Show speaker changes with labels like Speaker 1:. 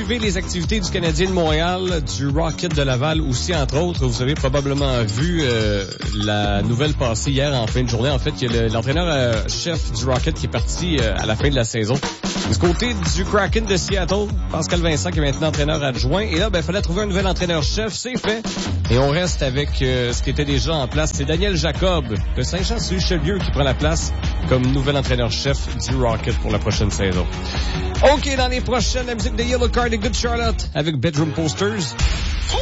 Speaker 1: suivez les activités du Canadien de Montréal, du Rocket de Laval aussi, entre autres, vous avez probablement vu la nouvelle passée hier en fin de journée. En fait, il y a l'entraîneur-chef du Rocket qui est parti à la fin de la saison. Du côté du Kraken de Seattle, Pascal Vincent qui est maintenant entraîneur adjoint. Et là, il fallait trouver un nouvel entraîneur-chef. C'est fait. Et on reste avec ce qui était déjà en place. C'est Daniel Jacob de Saint-Jean-sur-Richelieu qui prend la place comme nouvel entraîneur-chef du Rocket pour la prochaine saison. OK, dans les prochaines, la musique de Yellow Card et Good Charlotte avec Bedroom Posters.